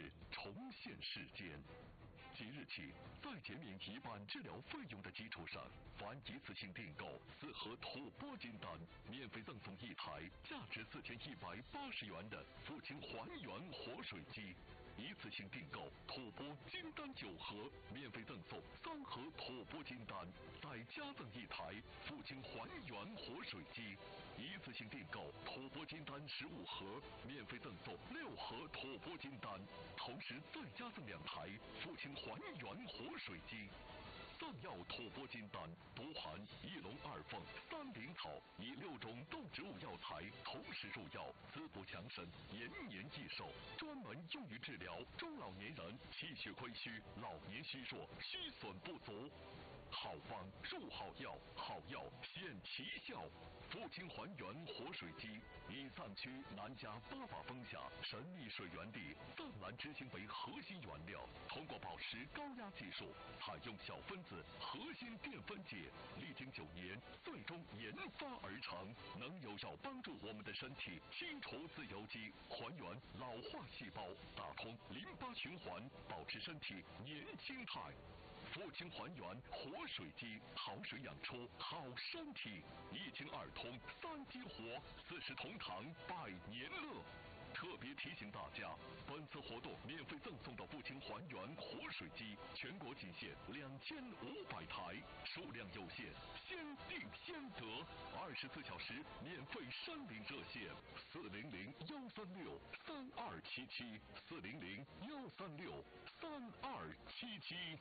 事重现世间。即日起，在减免一半治疗费用的基础上，凡一次性订购4盒土拨金丹，免费赠送1台价值4180元的父亲还原活水机；一次性订购土拨金丹9盒，免费赠送3盒土拨金丹，再加赠1台父亲还原活水机；一次性订购土拨金丹15盒，免费赠送6盒土拨金丹，同时再加赠2台父亲还原活水机。藏药土拨金丹多含1龙2凤3灵草以6种动植物药材同时入药，滋补强身，延年益寿，专门用于治疗中老年人气血亏虚、老年虚弱、虚损不足。好方入好药，好药显奇效。父亲还原活水机以藏区南迦巴法峰下神秘水源地藏蓝之心为核心原料，通过保持高压技术，采用小分子核心淀分解，历经9年，最终研发而成，能有效帮助我们的身体清除自由基，还原老化细胞，打通淋巴循环，保持身体年轻态。父亲还原活水机，好水养出好身体，1清2通3激活，40同堂100年乐。特别提醒大家，本次活动免费赠送的父亲还原活水机，全国仅限2500台，数量有限，先订先得。24小时免费申领热线：400-136-3277，400-136-3277。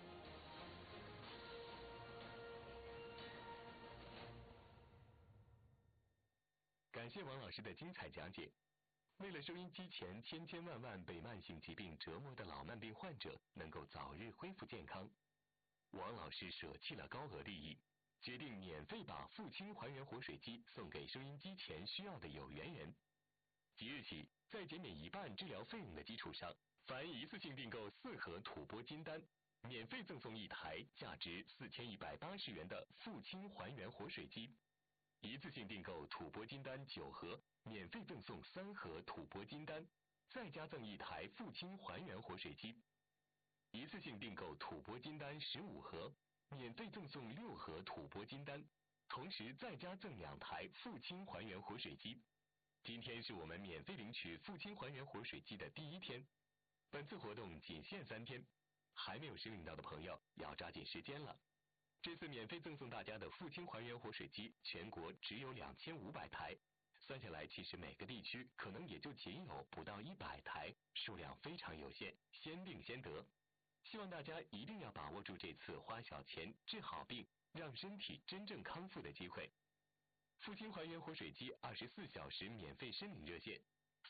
感谢王老师的精彩讲解。为了收音机前千千万万被慢性疾病折磨的老慢病患者能够早日恢复健康，王老师舍弃了高额利益，决定免费把父亲还原活水机送给收音机前需要的有缘人。即日起，在减免1半治疗费用的基础上，凡一次性订购4盒土拨金丹，免费赠送1台价值4180元的父亲还原活水机；一次性订购土拨金丹9盒，免费赠送3盒土拨金丹，再加赠1台父亲还原活水机；一次性订购土拨金丹15盒，免费赠送6盒土拨金丹，同时再加赠2台父亲还原活水机。今天是我们免费领取父亲还原活水机的第1天，本次活动仅限3天，还没有申领到的朋友要抓紧时间了。这次免费赠送大家的父亲还原活水机，全国只有2500台，算下来其实每个地区可能也就仅有不到100台，数量非常有限，先订先得。希望大家一定要把握住这次花小钱治好病，让身体真正康复的机会。父亲还原活水机24小时免费申领热线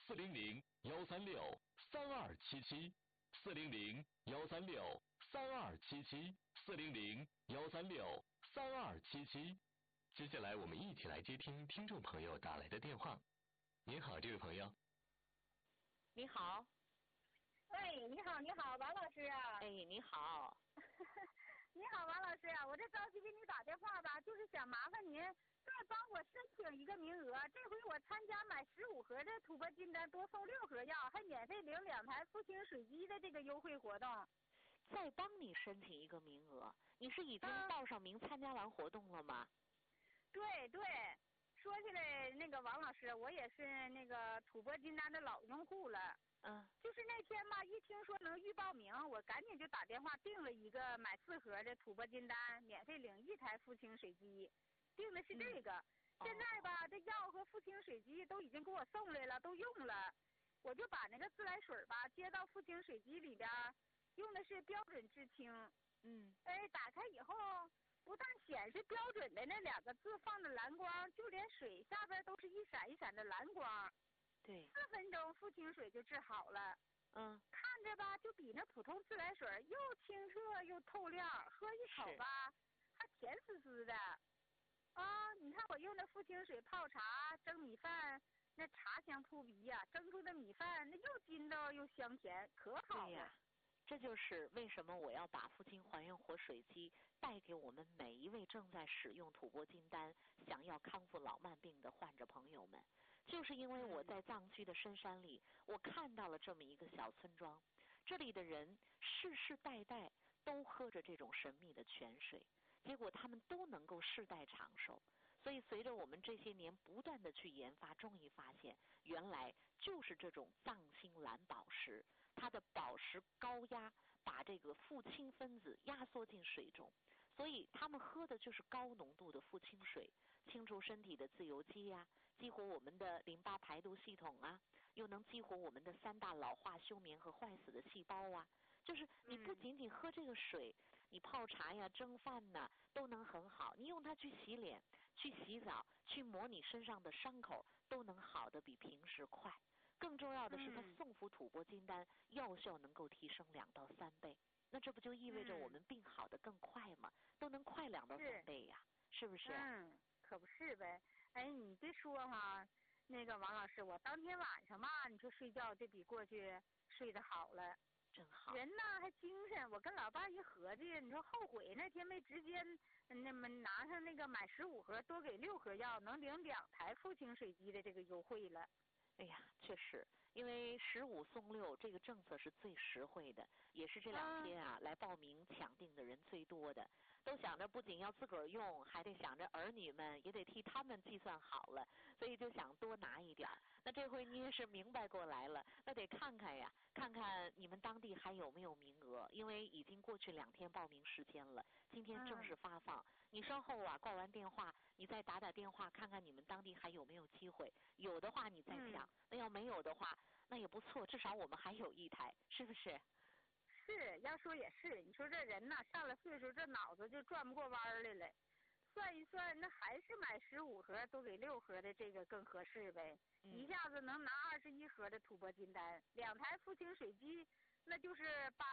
：400-136-3277，400-136-3277，400-136-3277。接下来我们一起来接听听众朋友打来的电话。您好，这位朋友。 你好。 哎，你好，王老师啊。 哎，你好。 你好，王老师啊，我这着急给你打电话吧，就是想麻烦您再帮我申请一个名额。这回我参加买15盒的土拨金丹，多送6盒药，还免费领2台父亲水机的这个优惠活动。 再帮你申请一个名额，你是已经报上名参加完活动了吗？ 对，说起来那个王老师，我也是那个土拨金丹的老用户了。就是那天吧，一听说能预报名，我赶紧就打电话订了一个买4盒的土拨金丹，免费领1台父亲水机，订的是这个。现在吧，这药和父亲水机都已经给我送来了，都用了，我就把那个自来水吧接到父亲水机里边，用的是标准制氢。打开以后，不但显示标准的那2个字放的蓝光，就连水下边都是一闪一闪的蓝光。 对 ，4分钟父亲水就治好了。看着吧，就比那普通自来水又清澈又透亮，喝一口吧还甜丝丝的。你看我用的父亲水泡茶、蒸米饭，那茶香扑鼻呀，蒸出的米饭那又筋道又香甜，可好了。 对呀，这就是为什么我要把父亲还原活水机带给我们每一位正在使用土拨金丹、想要康复老慢病的患者朋友们。就是因为我在藏区的深山里，我看到了这么一个小村庄， 这里的人世世代代都喝着这种神秘的泉水，结果他们都能够世代长寿。所以随着我们这些年不断的去研发，终于发现原来就是这种藏青蓝宝石，它的宝石高压把这个富氢分子压缩进水中，所以他们喝的就是高浓度的富氢水，清除身体的自由基呀，激活我们的淋巴排毒系统啊，又能激活我们的3大老化休眠和坏死的细胞啊。就是你不仅仅喝这个水，你泡茶呀、蒸饭呐都能很好，你用它去洗脸、去洗澡、去抹你身上的伤口，都能好得比平时快。更重要的是，它宋服吐蕃金丹药效能够提升2到3倍，那这不就意味着我们病好得更快吗？都能快2到3倍呀，是不是？ 可不是呗。哎，你别说哈，那个王老师，我当天晚上嘛，你说睡觉就比过去睡得好了。 真好， 人呢还精神。我跟老伴一合计，你说后悔那天没直接那么拿上那个买15盒多给6盒药，能领2台富氢水机的这个优惠了。 哎呀，确实，因为15送6这个政策是最实惠的，也是这2天来报名抢订的人最多的。都想着不仅要自个儿用，还得想着儿女们也得替他们计算好了，所以就想多拿一点。那这回你也是明白过来了，那得看看呀，看看你们当地还有没有名额，因为已经过去2天报名时间了，今天正式发放。你稍后挂完电话，你再打电话看看你们当地还有没有机会，有的话你再抢，那要没有的话，那也不错，至少我们还有1台，是不是？ 是，要说也是，你说这人呐，上了岁数，这脑子就转不过弯来了。算一算，那还是买15盒多给6盒的这个更合适呗。一下子能拿21盒的吐蕃金丹，2台富氢水机，那就是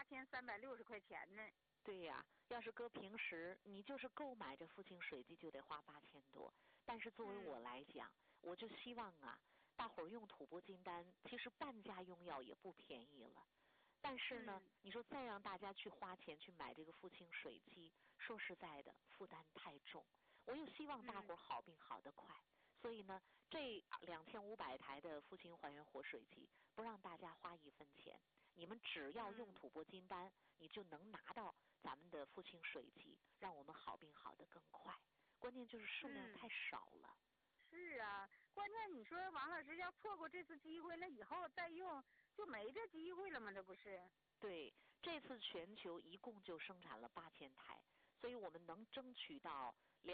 8360块钱呢。 对呀，要是搁平时，你就是购买这富氢水机就得花8000多。但是作为我来讲，我就希望大伙儿用吐蕃金丹，其实半价用药也不便宜了。但是呢，你说再让大家去花钱去买这个富氢水机，说实在的，负担太重。我又希望大伙儿好病好得快，所以呢，这2500台的富氢还原活水机，不让大家花1分钱，你们只要用吐蕃金丹，你就能拿到咱们的富氢水机，让我们好病好得更快。关键就是数量太少了。 是啊，关键你说王老师要错过这次机会，那以后再用就没这机会了吗？这不是？ 对，这次全球一共就生产了8000台，所以我们能争取到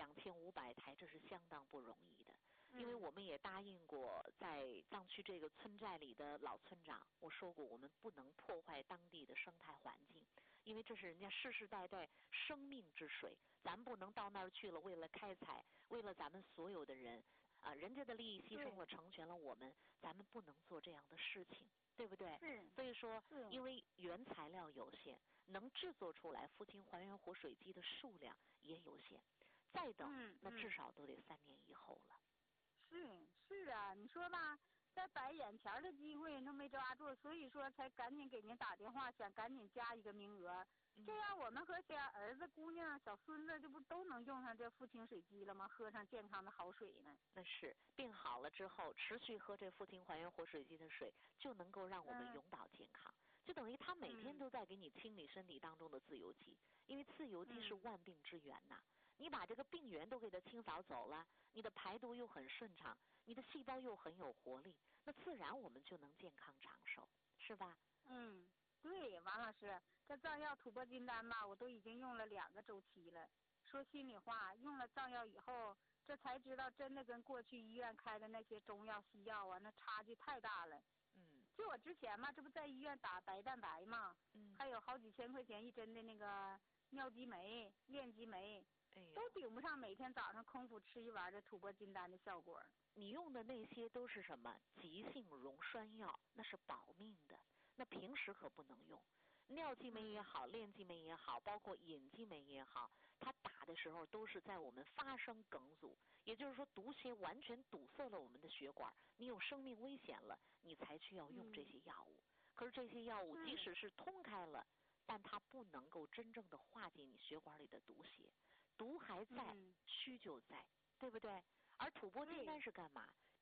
2500台，这是相当不容易的。因为我们也答应过，在藏区这个村寨里的老村长，我说过我们不能破坏当地的生态环境，因为这是人家世世代代生命之水，咱们不能到那儿去了，为了开采，为了咱们所有的人人家的利益牺牲了，成全了我们，咱们不能做这样的事情。对不对？所以说，因为原材料有限，能制作出来富氢还原活水机的数量也有限，再等，那至少都得3年以后了。 是啊，你说吧，在摆眼前的机会都没抓住，所以说才赶紧给您打电话，想赶紧加一个名额，这样我们和家儿子、姑娘、小孙子，这不都能用上这富氢水机了吗？喝上健康的好水呢。 那是病好了之后，持续喝这富氢还原活水机的水，就能够让我们永葆健康。就等于他每天都在给你清理身体当中的自由基，因为自由基是万病之源呐。你把这个病源都给它清扫走了，你的排毒又很顺畅，你的细胞又很有活力，那自然我们就能健康长寿，是吧？ 对，王老师，这藏药吐蕃金丹吧，我都已经用了2个周期了。说心里话，用了藏药以后，这才知道真的跟过去医院开的那些中药西药那差距太大了。就我之前嘛，这不在医院打白蛋白嘛，还有好几千块钱1针的那个尿激酶、链激酶，都顶不上每天早上空腹吃1丸的吐蕃金丹的效果。 你用的那些都是什么急性溶栓药，那是保命的，那平时可不能用。尿激酶也好，链激酶也好，包括隐激酶也好，它打的时候都是在我们发生梗阻，也就是说毒血完全堵塞了我们的血管，你有生命危险了，你才需要用这些药物。可是这些药物即使是通开了，但它不能够真正的化解你血管里的毒血，毒还在，虚就在，对不对？而吐蕃金丹是干嘛？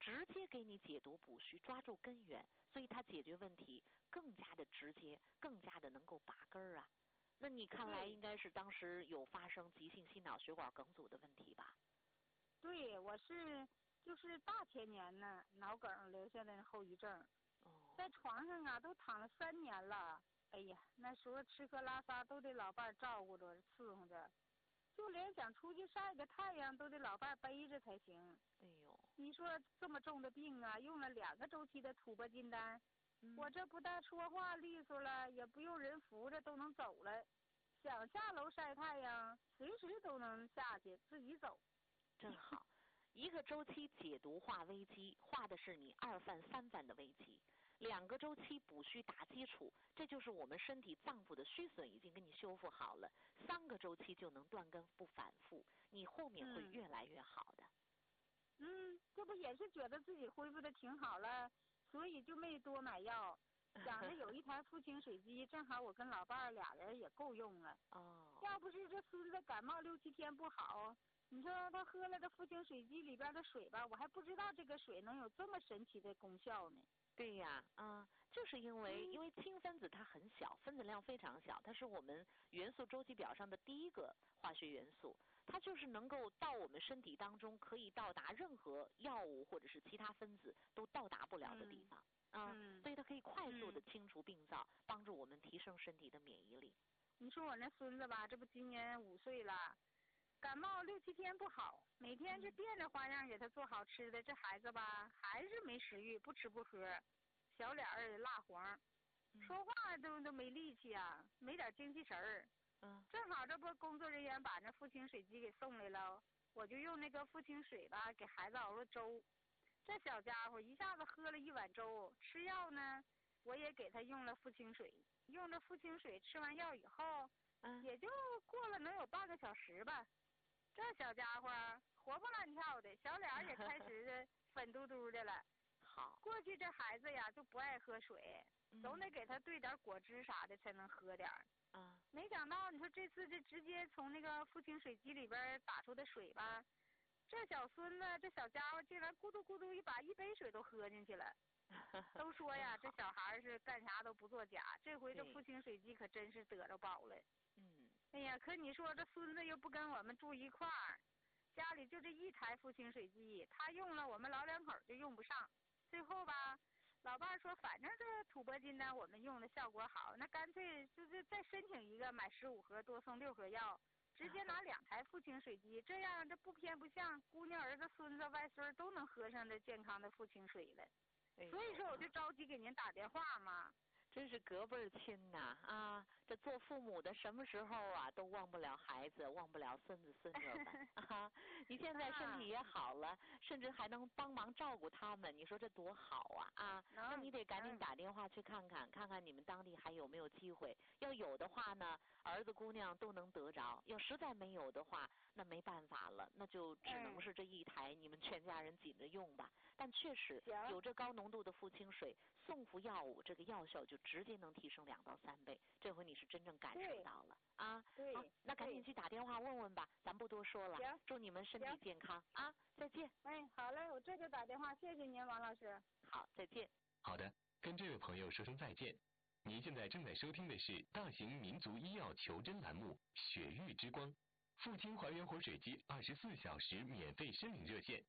直接给你解毒补虚，抓住根源，所以它解决问题更加的直接，更加的能够拔根儿啊。那你看来应该是当时有发生急性心脑血管梗阻的问题吧？ 对，我是就是大前年呢，脑梗留下的后遗症，在床上啊都躺了3年了。哎呀，那时候吃喝拉撒都得老伴照顾着伺候着，就连想出去晒个太阳都得老伴背着才行。 哎呦， 你说这么重的病啊，用了2个周期的土拨金丹，我这不但说话利索了，也不用人扶着都能走了，想下楼晒太阳随时都能下去自己走。 真好，一个周期解毒化危机，化的是你2犯3犯的危机；2个周期补虚打基础，这就是我们身体脏腑的虚损已经给你修复好了。3个周期就能断根不反复，你后面会越来越好的。 这不也是觉得自己恢复的挺好了，所以就没多买药。想着有一台腹清水机，正好我跟老伴儿俩人也够用了。要不是这孙子感冒6、7天不好，你说他喝了这腹清水机里边的水吧，我还不知道这个水能有这么神奇的功效呢。 对呀，就是因为氢分子它很小，分子量非常小，它是我们元素周期表上的第1个化学元素，它就是能够到我们身体当中可以到达任何药物或者是其他分子都到达不了的地方。所以它可以快速的清除病灶，帮助我们提升身体的免疫力。 你说我那孙子吧，这不今年5岁了，感冒6、7天不好，每天就变着花样给他做好吃的，这孩子吧还是没食欲，不吃不喝，小脸儿也蜡黄，说话都没力气啊，没点精气神儿。正好这不工作人员把那腹清水机给送来了，我就用那个腹清水吧给孩子熬了粥。这小家伙一下子喝了1碗粥，吃药呢，我也给他用了腹清水。用了腹清水吃完药以后，也就过了能有半个小时吧。这小家伙活蹦乱跳的，小脸也开始粉嘟嘟的了。 好， 过去这孩子呀就不爱喝水，总得给他兑点果汁啥的才能喝点儿。没想到你说这次这直接从那个腹清水机里边打出的水吧，这小孙子这小家伙竟然咕嘟咕嘟把1杯水都喝进去了。都说呀，这小孩是干啥都不作假，这回这腹清水机可真是得着宝了。哎呀，可你说这孙子又不跟我们住一块儿，家里就这1台腹清水机，他用了我们老2口就用不上。最后吧，老伴说反正这土拨金丹我们用的效果好，那干脆就是再申请一个买15盒多送6盒药，直接拿2台腹清水机，这样这不偏不向，姑娘儿子孙子外孙都能喝上这健康的腹清水了。所以说我就着急给您打电话嘛。 真是隔辈儿亲呐这做父母的什么时候啊都忘不了孩子，忘不了孙子孙女们你现在身体也好了，甚至还能帮忙照顾他们，你说这多好啊那你得赶紧打电话去看看你们当地还有没有机会，要有的话呢，儿子姑娘都能得着，要实在没有的话，那没办法了，那就只能是这1台你们全家人紧着用吧。但确实有这高浓度的腹清水，送服药物，这个药效就直接能提升2到3倍，这回你是真正感受到了对， 好，那赶紧去打电话问问吧，咱不多说了。祝你们身体健康再见。 好嘞，我这就打电话，谢谢您，王老师。 好，再见。 好的，跟这位朋友说声再见。您现在正在收听的是大型民族医药求真栏目《血域之光》，父亲还原活水机24小时免费申领热线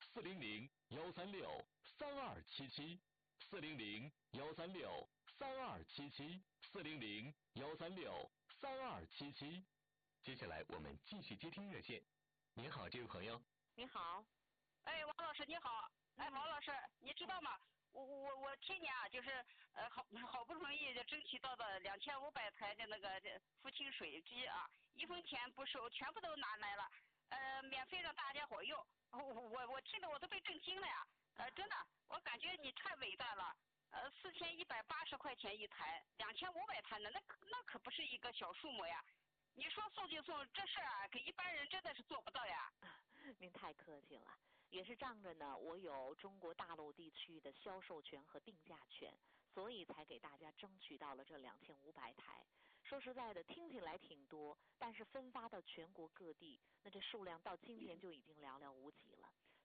：400-136-3277，400-136-3277，400-136-3277。接下来我们继续接听热线。您好，这位朋友。 你好。 王老师你好。王老师，你知道吗？我去年就是好不容易就争取到的2500台的那个腹清水机1分钱不收，全部都拿来了，免费让大家伙用。我听得我都被震惊了呀！真的，我感觉你太伟大了。4180块钱1台，2500台呢，那可不是一个小数目呀。你说送就送，这事给一般人真的是做不到呀。 您太客气了，也是仗着呢我有中国大陆地区的销售权和定价权，所以才给大家争取到了这2500台。说实在的，听起来挺多，但是分发到全国各地，那这数量到今天就已经寥寥无几了。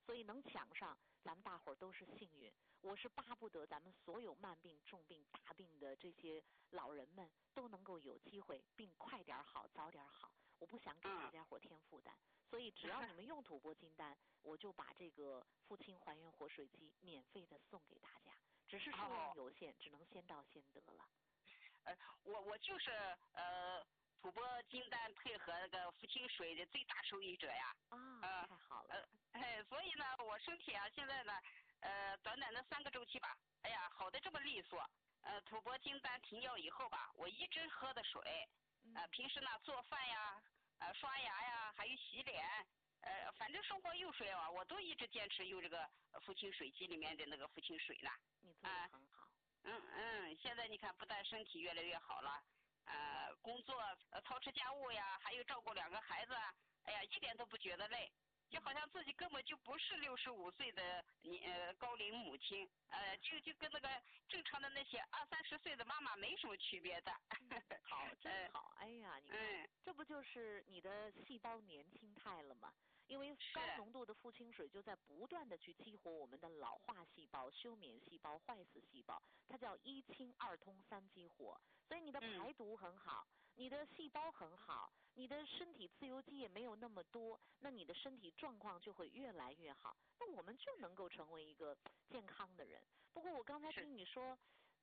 所以能抢上，咱们大伙儿都是幸运。我是巴不得咱们所有慢病、重病、大病的这些老人们都能够有机会，病快点好，早点好。我不想给大家伙添负担，所以只要你们用吐蕃金丹，我就把这个父亲还原活水机免费的送给大家。只是数量有限，只能先到先得了。 我就是吐蕃金丹配合那个父亲水的最大受益者呀。 太好了。 所以呢，我身体啊，现在呢，短短的3个周期吧，哎呀，好的这么利索。吐蕃金丹停药以后吧，我一直喝的水，平时呢做饭呀，刷牙呀，还有洗脸，反正生活用水啊，我都一直坚持用这个父亲水机里面的那个父亲水呢。 你做的很好。 现在你看，不但身体越来越好了，工作操持家务呀，还有照顾2个孩子啊，哎呀，一点都不觉得累，就好像自己根本就不是65岁的高龄母亲，就跟那个正常的那些20-30岁的妈妈没什么区别的。 好，真好。哎呀，你看，这不就是你的细胞年轻态了吗？因为高浓度的父亲水就在不断的去激活我们的老化细胞、休眠细胞、坏死细胞，它叫1清2通3激活，所以你的排毒很好，你的细胞很好，你的身体自由基也没有那么多，那你的身体状况就会越来越好，那我们就能够成为一个健康的人。不过我刚才听你说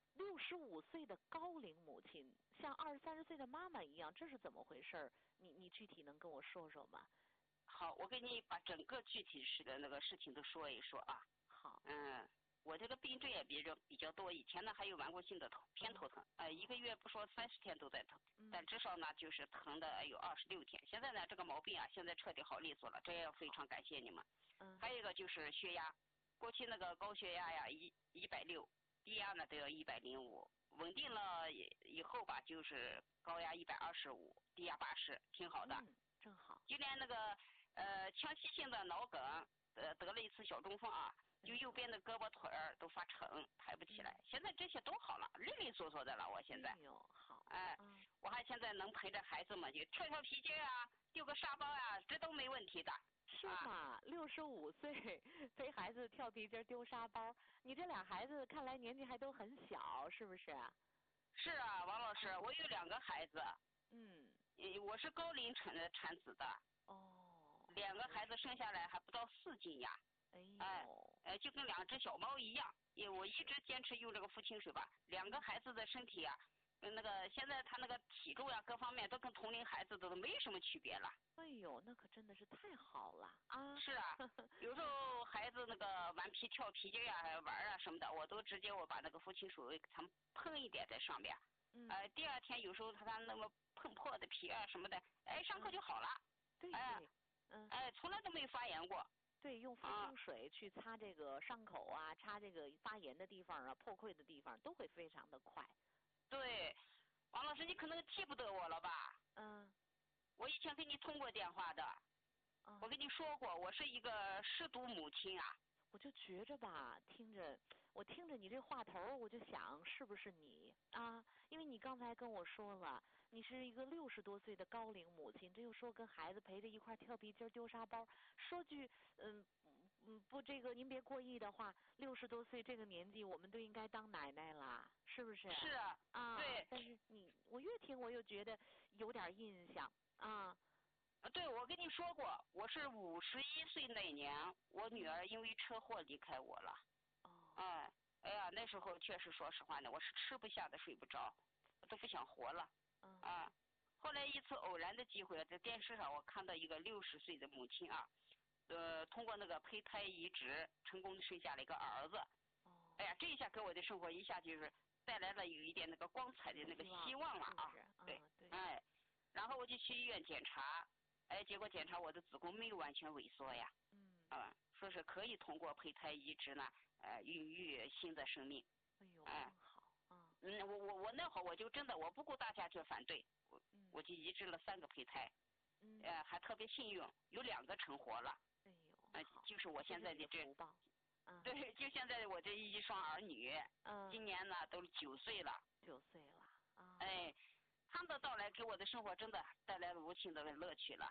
，65岁的高龄母亲像20-30岁的妈妈一样，这是怎么回事？你具体能跟我说说吗？ 好，我给你把整个具体的那个事情都说一说啊。 好。 我这个病症也比较多，以前呢还有顽固性的偏头疼，1个月不说30天都在疼，但至少呢就是疼的有26天。现在呢这个毛病啊，现在彻底好利索了，这也要非常感谢你们。还有一个就是血压，过去那个高血压呀160，低压呢都要105，稳定了以后吧，就是高压125，低压80，挺好的。 正好。 就连那个腔隙性的脑梗，得了一次小中风啊，就右边的胳膊腿儿都发沉，抬不起来。现在这些都好了，利利索索的了。我现在。 好。 我还现在能陪着孩子们，就跳跳皮筋啊，丢个沙包啊，这都没问题的。 是吗？65岁陪孩子跳皮筋、丢沙包，你这俩孩子看来年纪还都很小，是不是？ 是啊，王老师，我有2个孩子。我是高龄产子的。2个孩子生下来还不到4斤呀。就跟2只小猫一样。我一直坚持用这个父亲水吧，2个孩子的身体啊，那个现在他那个体重呀，各方面都跟同龄孩子都没什么区别了。 哎呦，那可真的是太好了啊！ 是啊，有时候孩子那个顽皮跳皮筋呀、玩啊什么的，我都直接我把那个父亲水给他们喷一点在上面。第2天有时候他那么碰破的皮啊什么的，上课就好了。 对。 从来都没发炎过。 对，用父亲水去擦这个伤口啊，擦这个发炎的地方啊，破溃的地方都会非常的快。 对，王老师，你可能记不得我了吧？我以前给你通过电话的。我跟你说过，我是一个失独母亲啊。 我就觉着吧，我听着你这话头，我就想是不是你啊？因为你刚才跟我说了，你是一个60多岁的高龄母亲，这又说跟孩子陪着一块跳皮筋、丢沙包，说句不，这个您别过意的话，60多岁这个年纪，我们都应该当奶奶了，是不是？ 是啊。对。 但是我越听我又觉得有点印象啊。 对，我跟你说过，我是51岁那年，我女儿因为车祸离开我了。哎呀，那时候确实说实话呢，我是吃不下的睡不着，我都不想活了。后来一次偶然的机会，在电视上我看到一个60岁的母亲啊，通过那个胚胎移植成功的生下了一个儿子。哎呀，这一下给我的生活一下就是带来了有一点那个光彩的那个希望了啊。对。然后我就去医院检查。结果检查我的子宫没有完全萎缩呀。说是可以通过胚胎移植呢，孕育新的生命。 哎呦，好啊。 我那会儿我就真的我不顾大家去反对，我就移植了3个胚胎。还特别幸运，有2个成活了。 哎呦， 就是我现在的这福报。 对，就现在我这1双儿女，今年呢都9岁了。 9岁了啊。 他们的到来给我的生活真的带来了无尽的乐趣了。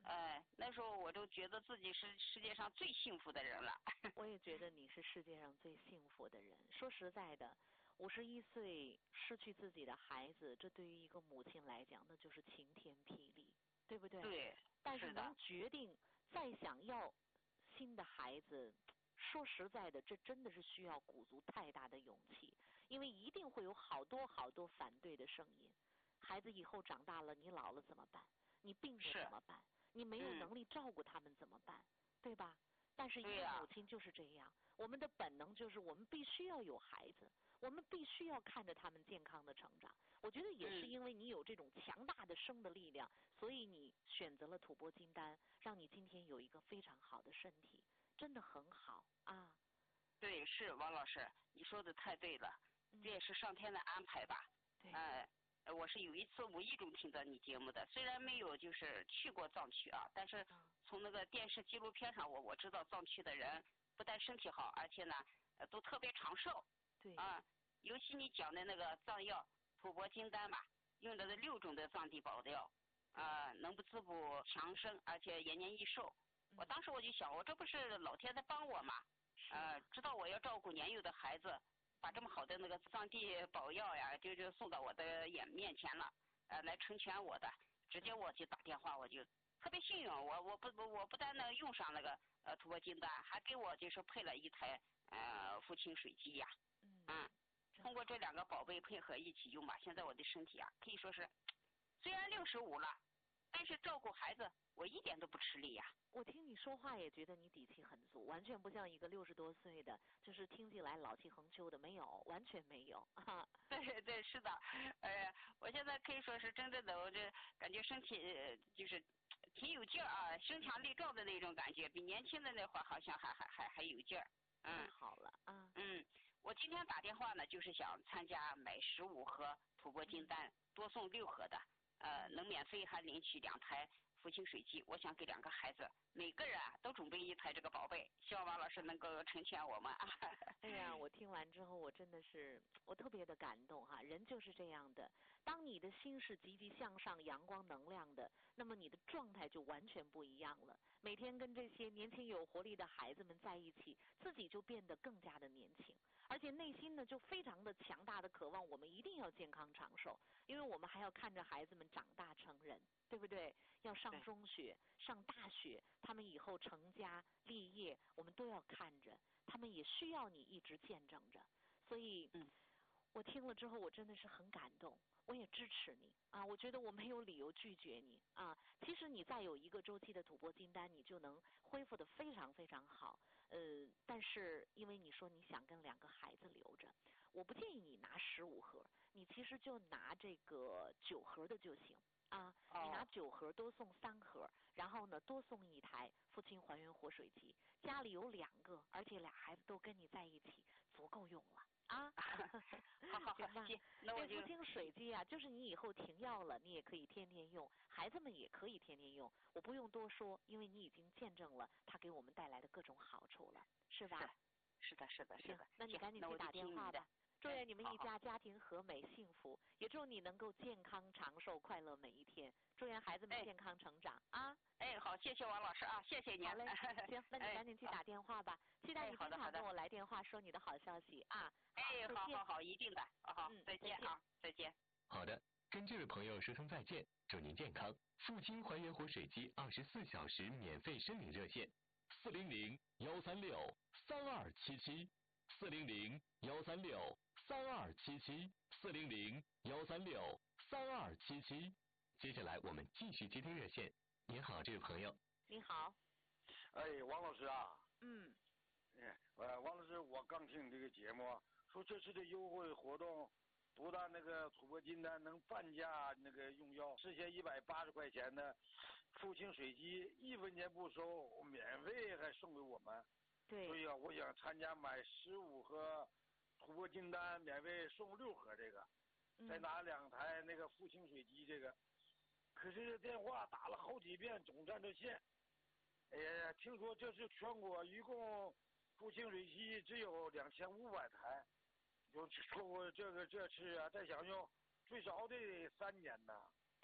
那时候我就觉得自己是世界上最幸福的人了。 我也觉得你是世界上最幸福的人。说实在的，51岁失去自己的孩子，这对于一个母亲来讲，那就是晴天霹雳，对不对？ 对。 但是能决定再想要新的孩子，说实在的，这真的是需要鼓足太大的勇气，因为一定会有好多好多反对的声音。孩子以后长大了，你老了怎么办？你病了怎么办？你没有能力照顾他们怎么办？对吧？但是一个母亲就是这样，我们的本能就是我们必须要有孩子，我们必须要看着他们健康的成长。我觉得也是因为你有这种强大的生的力量，所以你选择了吐蕃金丹，让你今天有一个非常好的身体，真的很好啊。 对，是王老师，你说的太对了，这也是上天的安排吧。我是有一次无意中听到你节目的，虽然没有就是去过藏区啊，但是从那个电视纪录片上我知道藏区的人不但身体好，而且呢都特别长寿。 对。 尤其你讲的那个藏药吐蕃金丹吧，用的是6种的藏地宝药，能不滋补强身，而且延年益寿。我当时我就想，我这不是老天在帮我嘛？知道我要照顾年幼的孩子。把这么好的那个藏地宝药呀，就送到我的面前了，来成全我的。直接我就打电话，我就特别幸运，我不但能用上那个吐蕃金丹，还给我就是配了一台父亲水机呀。通过这2个宝贝配合一起用吧，现在我的身体啊可以说是，虽然65了，但是照顾孩子我一点都不吃力呀。 我听你说话也觉得你底气很足，完全不像一个60多岁的，就是听起来老气横秋的，没有，完全没有。 对，是的，我现在可以说是真正的，我这感觉身体就是挺有劲儿啊，身强力壮的那种感觉，比年轻的那会儿好像还有劲儿。 太好了啊。 我今天打电话呢，就是想参加买15盒吐蕃金丹，多送6盒的，能免费还领取2台父亲水机。我想给2个孩子，每个人都准备1台这个宝贝，希望王老师能够成全我们。 哎呀，我听完之后，我真的是我特别的感动哈。人就是这样的，当你的心是积极向上、阳光能量的，那么你的状态就完全不一样了。每天跟这些年轻有活力的孩子们在一起，自己就变得更加的年轻，而且内心呢就非常的强大的渴望，我们一定要健康长寿，因为我们还要看着孩子们长大成人，对不对？要上中学、上大学，他们以后成家立业，我们都要看着。他们也需要你一直见证着，所以，我听了之后，我真的是很感动，我也支持你啊！我觉得我没有理由拒绝你啊！其实你再有1个周期的吐蕃金丹，你就能恢复得非常非常好。但是因为你说你想跟2个孩子留着，我不建议你拿15盒，你其实就拿这个9盒的就行。你拿9盒多送3盒，然后呢多送1台父亲还原活水机，家里有2个，而且俩孩子都跟你在一起，足够用了啊！ 好， 行吧。 那我就父亲水机啊，就是你以后停药了，你也可以天天用，孩子们也可以天天用。我不用多说，因为你已经见证了它给我们带来的各种好处了，是吧？ 是的。 行，那你赶紧去打电话吧。祝愿你们一家家庭和美幸福，也祝你能够健康长寿快乐每一天。祝愿孩子们健康成长啊！ 好，谢谢王老师啊，谢谢您。 好嘞，行，那你赶紧去打电话吧。期待你经常跟我来电话说你的好消息啊！ 好，一定的。好，再见啊，再见。 好的，跟这位朋友说声再见，祝您健康。父亲还原活水机24小时免费申领热线：400-136-3277，400-136-3277，400-136-3277。接下来我们继续接听热线。您好，这位朋友。 你好。 王老师啊。 王老师，我刚听这个节目，说这次的优惠活动，不但那个吐蕃金丹能半价那个用药，事先180块钱的父亲水机1分钱不收，免费还送给我们。 对。 所以啊，我想参加买15盒吐蕃金丹，免费送6盒这个，再拿2台那个父亲水机这个。可是这电话打了好几遍，总占着线。听说这是全国一共父亲水机只有2500台，就错过这次啊，再想用最少得3年呢。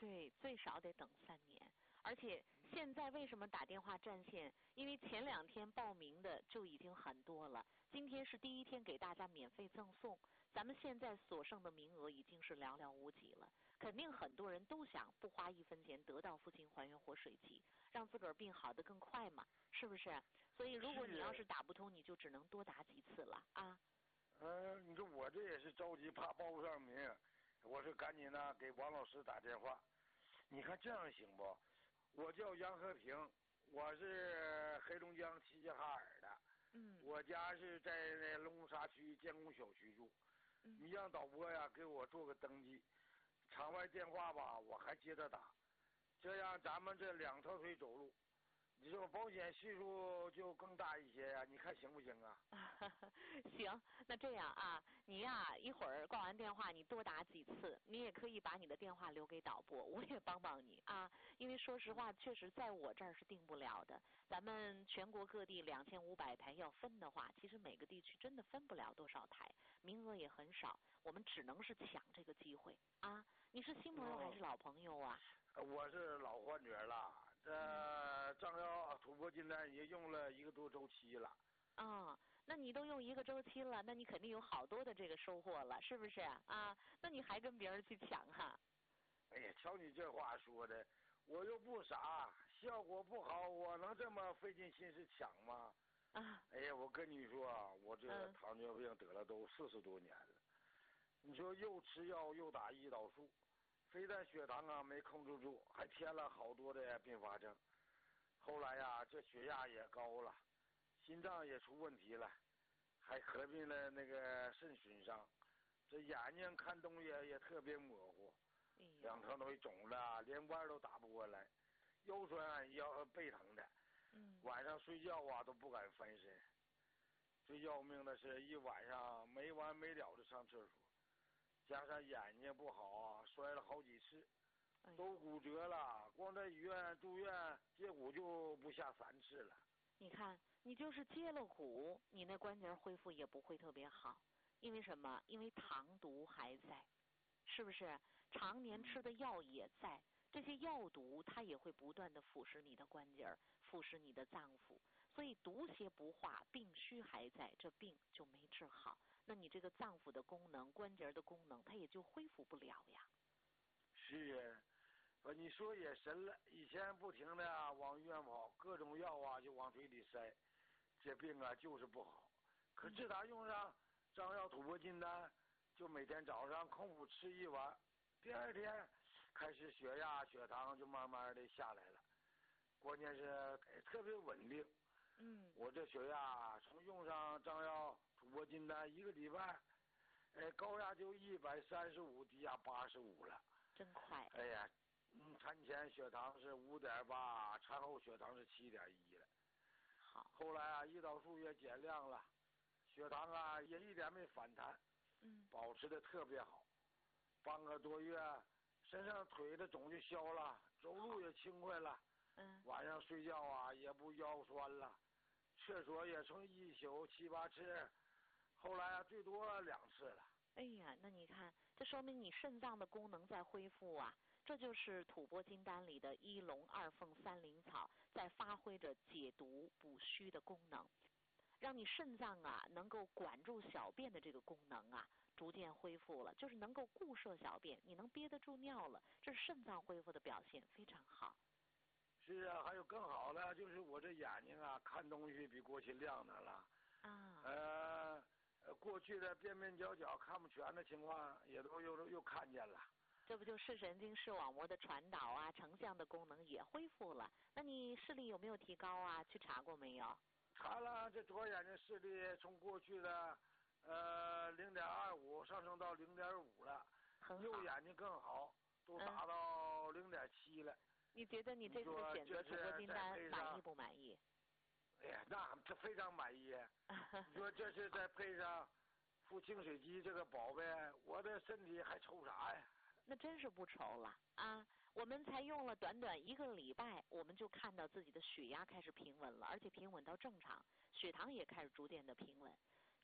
对，最少得等3年。而且现在为什么打电话占线？因为前2天报名的就已经很多了，今天是第1天给大家免费赠送，咱们现在所剩的名额已经是寥寥无几了。肯定很多人都想不花1分钱得到父亲还原活水剂，让自个儿病好得更快嘛，是不是？所以如果你要是打不通，你就只能多打几次了啊。 你说我这也是着急，怕报不上名，我是赶紧呢给王老师打电话。你看这样行不？我叫杨和平，我是黑龙江齐齐哈尔的。我家是在那龙沙区建工小区住。你让导播呀给我做个登记，场外电话吧我还接着打，这样咱们这2条腿走路，你说保险系数就更大一些呀，你看行不行啊？ 行，那这样啊，你呀一会儿挂完电话你多打几次，你也可以把你的电话留给导播，我也帮帮你啊。因为说实话，确实在我这儿是定不了的。咱们全国各地2500台要分的话，其实每个地区真的分不了多少台，名额也很少，我们只能是抢这个机会啊。你是新朋友还是老朋友啊？ 我是老患者了，这张药吐蕃金丹也用了1个多周期了。 那你都用1个周期了，那你肯定有好多的这个收获了，是不是啊？那你还跟别人去抢哈？ 哎呀，瞧你这话说的，我又不傻，效果不好，我能这么费尽心思抢吗？哎呀，我跟你说啊，我这糖尿病得了都40多年了，你说又吃药又打胰岛素，非但血糖啊没控制住，还添了好多的并发症。后来呀，这血压也高了，心脏也出问题了，还合并了那个肾损伤，这眼睛看东西也特别模糊，2条腿肿了，连弯都打不过来，腰酸背疼的，晚上睡觉啊都不敢翻身。最要命的是一晚上没完没了的上厕所，加上眼睛不好啊，摔了好几次，都骨折了，光在医院住院接骨就不下3次了。 你看，你就是接了骨，你那关节恢复也不会特别好，因为什么？因为糖毒还在，是不是？常年吃的药也在，这些药毒它也会不断的腐蚀你的关节，腐蚀你的脏腑，所以毒邪不化，病虚还在，这病就没治好，那你这个脏腑的功能、关节的功能，它也就恢复不了呀。 是啊，你说也神了，以前不停的往医院跑，各种药啊就往嘴里塞，这病啊就是不好。可自打用上张药吐蕃金丹，就每天早上空腹吃1碗，第2天开始血压血糖就慢慢的下来了，关键是特别稳定。我这血压从用上张药吐蕃金丹1个礼拜，高压就135，低压85了， 真快。 哎呀，产前血糖是5.8，产后血糖是7.1了。 好。 后来啊，胰岛素也减量了，血糖啊也一点没反弹，保持的特别好。半个多月，身上腿的肿就消了，走路也轻快了。晚上睡觉啊也不腰酸了，厕所也从1宿7、8次，后来啊最多2次了。 哎呀，那你看，这说明你肾脏的功能在恢复啊。这就是吐蕃金丹里的1龙2凤3灵草在发挥着解毒补虚的功能，让你肾脏啊能够管住小便的这个功能啊逐渐恢复了，就是能够固摄小便，你能憋得住尿了，这是肾脏恢复的表现，非常好。 是啊，还有更好的，就是我这眼睛啊看东西比过去亮堂了。过去的边边角角看不全的情况也都又看见了。 这不就视神经视网膜的传导啊成像的功能也恢复了，那你视力有没有提高啊？去查过没有？ 查了，这左眼睛视力从过去的0.25上升到0.5了，右眼睛更好，都达到0.7了。 你觉得你这次选择吐蕃金丹满意不满意？ 哎呀，那这非常满意。你说这是再配上腹清水机这个宝贝，我的身体还愁啥呀？ 那真是不愁了啊！我们才用了短短1个礼拜，我们就看到自己的血压开始平稳了，而且平稳到正常，血糖也开始逐渐的平稳。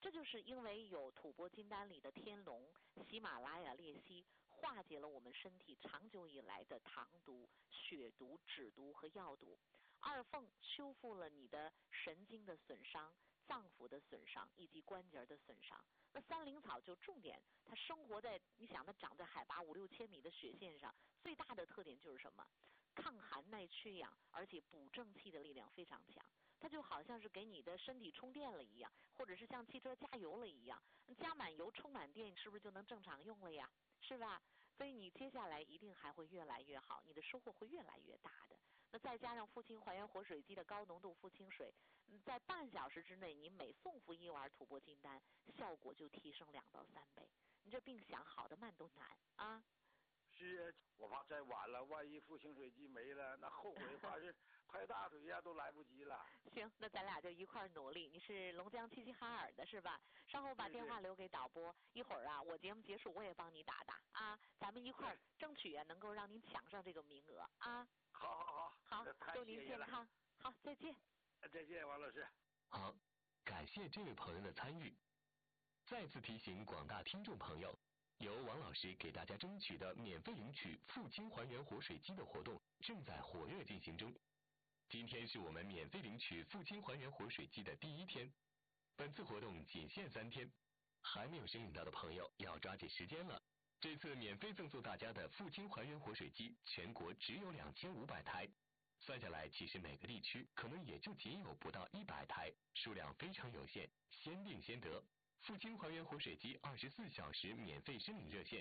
这就是因为有吐蕃金丹里的天龙、喜马拉雅裂隙，化解了我们身体长久以来的糖毒、血毒、脂毒和药毒。二凤修复了你的神经的损伤、脏腑的损伤以及关节的损伤。那三灵草就重点，它生活在，你想它长在海拔5、6千米的雪线上，最大的特点就是什么？抗寒耐缺氧，而且补正气的力量非常强。它就好像是给你的身体充电了一样，或者是像汽车加油了一样，加满油充满电，是不是就能正常用了呀？是吧？所以你接下来一定还会越来越好，你的收获会越来越大的。那再加上父亲还原活水机的高浓度复清水，在半小时之内，你每送服1碗吐蕃金丹，效果就提升2到3倍。你这病想好的慢都难啊！ 是，我怕再晚了，万一复清水机没了，那后悔怕是拍大腿呀都来不及了。 行，那咱俩就一块儿努力。你是龙江齐齐哈尔的是吧？稍后把电话留给导播，一会儿啊，我节目结束我也帮你打啊，咱们一块儿争取啊，能够让您抢上这个名额啊。 好， 祝您健康。好，再见。 再见，王老师。 好，感谢这位朋友的参与。再次提醒广大听众朋友，由王老师给大家争取的免费领取父亲还原活水机的活动正在火热进行中。今天是我们免费领取父亲还原活水机的第1天，本次活动仅限3天，还没有申领到的朋友要抓紧时间了。这次免费赠送大家的父亲还原活水机，全国只有2500台，算下来其实每个地区可能也就仅有不到100台，数量非常有限，先定先得。父亲还原活水机24小时免费申领热线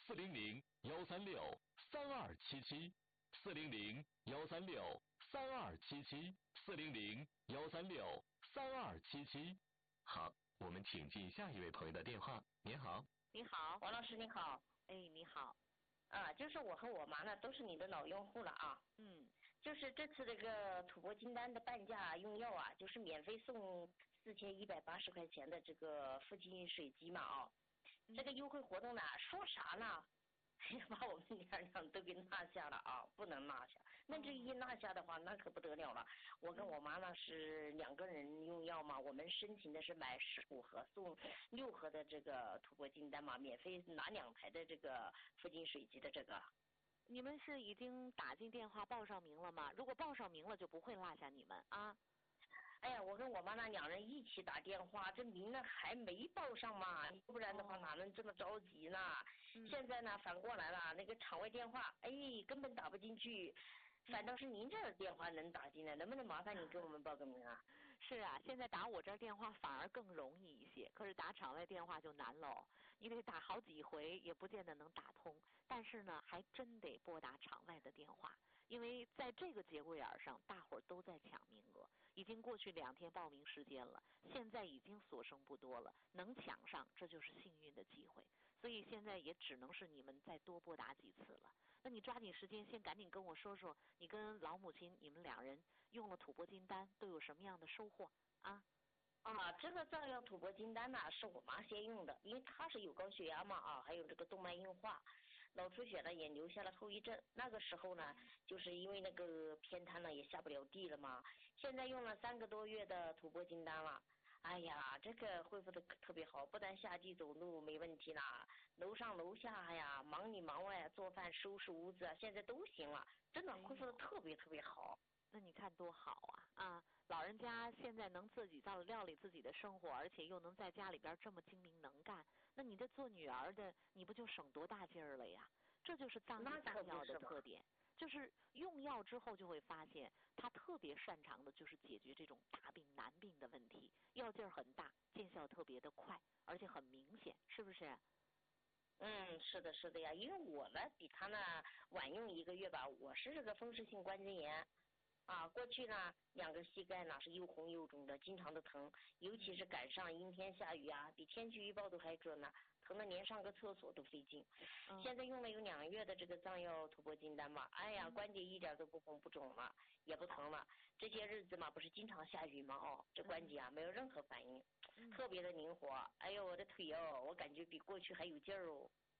：400-136-3277 400-136-3277 400-136-3277。好，我们请进下一位朋友的电话。您好。 你好， 王老师你好。 哎，你好。 就是我和我妈呢都是你的老用户了啊。就是这次这个吐蕃金丹的半价用药啊，就是免费送4180块钱的这个复清水机嘛啊。这个优惠活动呢，说啥呢？把我们娘俩都给落下了啊，不能落下。那这一落下的话，那可不得了了。我跟我妈呢是2个人用药嘛，我们申请的是买15盒送6盒的这个吐蕃金丹嘛，免费拿2台的这个复清水机的这个。 你们是已经打进电话报上名了吗？如果报上名了，就不会落下你们啊。 哎呀，我跟我妈那2人一起打电话，这名呢还没报上嘛，要不然的话哪能这么着急呢？现在呢反过来了，那个场外电话，根本打不进去，反倒是您这儿电话能打进来，能不能麻烦你给我们报个名啊？ 是啊，现在打我这儿电话反而更容易一些，可是打场外电话就难喽，你得打好几回也不见得能打通，但是呢还真得拨打场外的电话，因为在这个节骨眼上大伙儿都在抢名额，已经过去2天报名时间了，现在已经所剩不多了，能抢上这就是幸运的机会，所以现在也只能是你们再多拨打几次了。那你抓紧时间先赶紧跟我说说，你跟老母亲你们2人用了吐蕃金丹都有什么样的收获啊？ 这个藏药吐蕃金丹呢是我妈先用的，因为她是有高血压嘛还有这个动脉硬化，脑出血呢也留下了后遗症。那个时候呢，就是因为那个偏瘫了也下不了地了嘛。现在用了3个多月的吐蕃金丹了，哎呀，这个恢复的特别好，不但下地走路没问题啦，楼上楼下呀，忙里忙外，做饭收拾屋子啊，现在都行了，真的恢复的特别特别好。 那你看多好啊！老人家现在能自己料理自己的生活，而且又能在家里边这么精明能干，那你这做女儿的，你不就省多大劲儿了呀？这就是藏药的特点，就是用药之后就会发现，他特别擅长的就是解决这种大病难病的问题，药劲儿很大，见效特别的快，而且很明显，是不是？ 是的呀，因为我呢比他呢晚用1个月吧，我是这个风湿性关节炎。过去呢2个膝盖呢是又红又肿的，经常的疼，尤其是赶上阴天下雨啊，比天气预报都还准呢，疼的连上个厕所都费劲。现在用了有2个月的这个藏药吐蕃金丹嘛，哎呀，关节一点都不红不肿了，也不疼了。这些日子嘛不是经常下雨嘛这关节没有任何反应，特别的灵活。哎呦，我的腿我感觉比过去还有劲儿哦。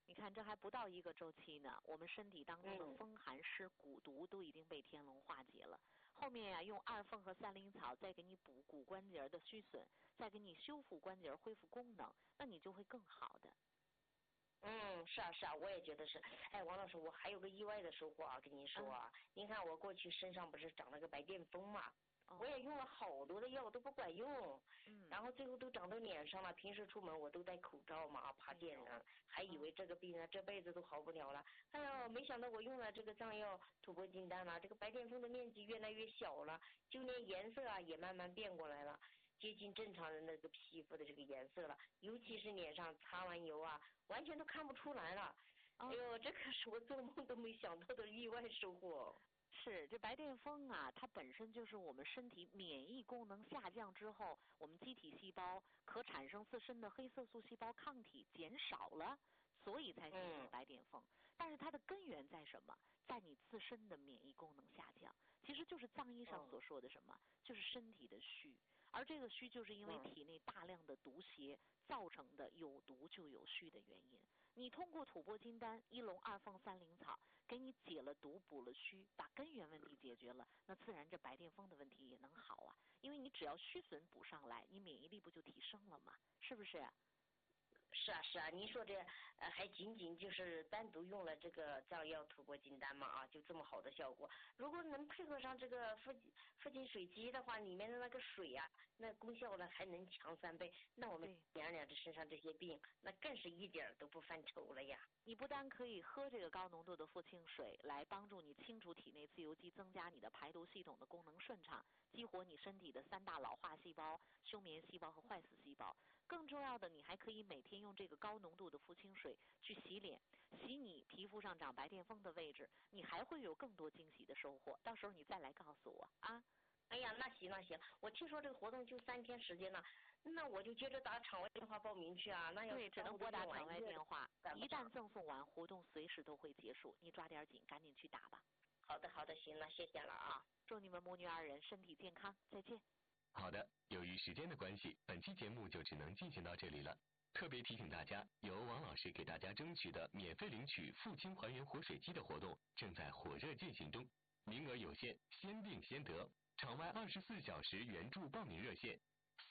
你看这还不到1个周期呢，我们身体当中的风寒湿骨毒都已经被天龙化解了。后面呀，用2凤和3灵草再给你补骨关节的虚损，再给你修复关节恢复功能，那你就会更好的。 是啊，我也觉得是。哎，王老师，我还有个意外的收获啊，跟您说啊，您看我过去身上不是长了个白癜风嘛，我也用了好多的药都不管用，然后最后都长到脸上了。平时出门我都戴口罩嘛，怕电人，还以为这个病这辈子都好不了了。哎呦，没想到我用了这个藏药吐蕃金丹了，这个白癜风的面积越来越小了，就连颜色啊也慢慢变过来了。接近正常人的这个皮肤的这个颜色了，尤其是脸上擦完油啊，完全都看不出来了。哎呦，这可是我做梦都没想到的意外收获。 是，这白癜风啊，它本身就是我们身体免疫功能下降之后，我们机体细胞可产生自身的黑色素细胞抗体减少了，所以才形成白癜风。但是它的根源在什么？在你自身的免疫功能下降，其实就是藏医上所说的什么，就是身体的虚。而这个虚就是因为体内大量的毒邪造成的，有毒就有虚的原因。你通过吐蕃金丹、1龙、2凤、3灵草，给你解了毒、补了虚，把根源问题解决了，那自然这白癜风的问题也能好啊。因为你只要虚损补上来，你免疫力不就提升了吗？是不是？ 是啊，您说这还仅仅就是单独用了这个藏药吐蕃金丹嘛啊，就这么好的效果。如果能配合上这个附近水鸡的话，里面的那个水啊，那功效呢还能强3倍，那我们娘这身上这些病，那更是一点都不犯愁了呀。 你不单可以喝这个高浓度的复清水来帮助你清除体内自由基，增加你的排毒系统的功能顺畅，激活你身体的3大老化细胞、休眠细胞和坏死细胞。更重要的，你还可以每天用这个高浓度的复清水去洗脸，洗你皮肤上长白癜风的位置，你还会有更多惊喜的收获。到时候你再来告诉我啊。 哎呀，那行，我听说这个活动就3天时间了，那我就接着打场外电话报名去啊。那要对，只能拨打场外电话，一旦赠送完，活动随时都会结束，你抓点紧，赶紧去打吧。 好的，行了，谢谢了啊。 祝你们母女2人身体健康，再见。 好的，由于时间的关系，本期节目就只能进行到这里了。特别提醒大家，由王老师给大家争取的免费领取父亲还原活水机的活动正在火热进行中，名额有限，先订先得。场外24小时援助报名热线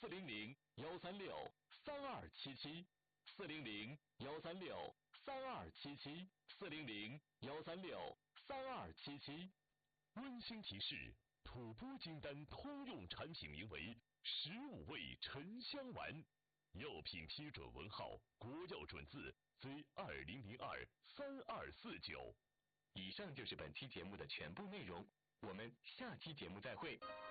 ：400-136-3277，400-136-3277，400-136-3277。 温馨提示：吐蕃金丹通用产品名为15味沉香丸，药品批准文号国药准字 Z20023249。 以上就是本期节目的全部内容，我们下期节目再会。